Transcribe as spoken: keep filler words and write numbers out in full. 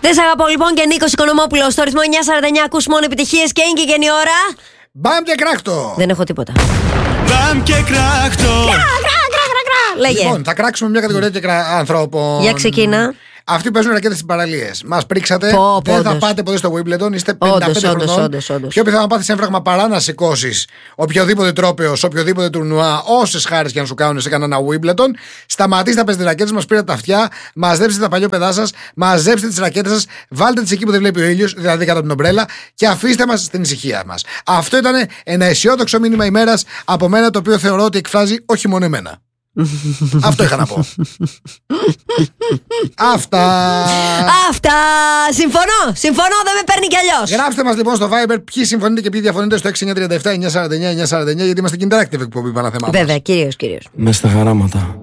Δεν σ' αγαπώ λοιπόν και Νίκος Οικονομόπουλος στο ρυθμό εννιά σαράντα εννιά. Ακούς μόνο επιτυχίες και είναι και γενή ώρα. Μπαμ και κράχτο. Δεν έχω τίποτα. Μπαμ και κράχτο. Λέγε. Λοιπόν, θα κράξουμε μια κατηγορία και κρα... ανθρώπων. Για ξεκίνα. Αυτοί που παίζουν ρακέτες στις παραλίες. Μας πρίξατε. Πω, δεν όντως. θα πάτε ποτέ στο Wimbledon. Είστε πενήντα πέντε Όντως, χρονών. όντως, όντως. Πιο πιθανό να πάθεις έμφραγμα παρά να σηκώσεις οποιοδήποτε τρόπαιο, σε οποιοδήποτε τουρνουά, όσες χάρες και αν σου κάνουν σε κανένα Wimbledon. Σταματήστε να παίζετε ρακέτες, μας πήρατε τα αυτιά, μαζέψτε τα παλιόπαιδά σας, μαζέψτε τις ρακέτες σας, βάλτε τις εκεί που δεν βλέπει ο ήλιος, δηλαδή κάτω από την ομπρέλα, και αφήστε μας στην ησυχία μας. Αυτό ήταν ένα αισιόδοξο μήνυμα ημέρας από μένα, το οποίο θεωρώ ότι εκφράζει όχι μόνο εμένα. Αυτό είχα να πω. Αυτά. Αυτά. Συμφωνώ. Συμφωνώ, δεν με παίρνει κι αλλιώς. Γράψτε μας λοιπόν στο Viber ποιοι συμφωνείτε και ποιοι διαφωνείτε στο έξι εννιά τρία επτά εννιά σαράντα εννιά εννιά σαράντα εννιά, γιατί είμαστε και interactive εκπομπή, πάνω θέμα. Βέβαια, κυρίως, κυρίως. Μες στα χαράματα.